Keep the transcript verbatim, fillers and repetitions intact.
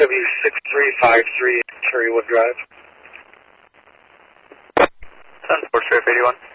W six three five three, Cherrywood Drive. ten four, Sheriff eighty-one.